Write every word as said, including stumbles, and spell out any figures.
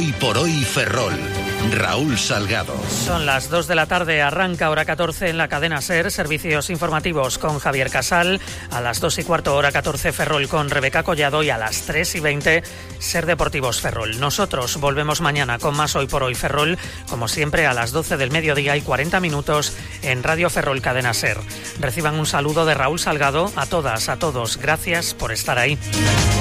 Hoy por hoy Ferrol. Raúl Salgado. Son las dos de la tarde, arranca hora catorce en la cadena SER, servicios informativos con Javier Casal, a las dos y cuarto hora catorce Ferrol con Rebeca Collado y a las tres y veinte SER Deportivos Ferrol. Nosotros volvemos mañana con más Hoy por hoy Ferrol, como siempre a las doce del mediodía y cuarenta minutos en Radio Ferrol Cadena SER. Reciban un saludo de Raúl Salgado a todas, a todos. Gracias por estar ahí.